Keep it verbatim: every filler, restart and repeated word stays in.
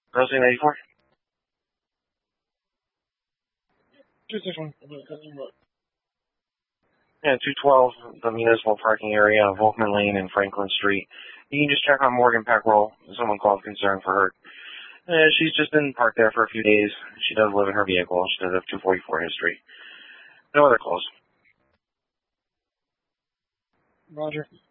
Crossing ninety-four? Two six one. Yeah, two twelve, the municipal parking area, Volkman Lane and Franklin Street. You can just check on Morgan Peckrell. Someone called concern for her. Uh, she's just been parked there for a few days. She does live in her vehicle. She does have two forty-four history. No other calls. Roger.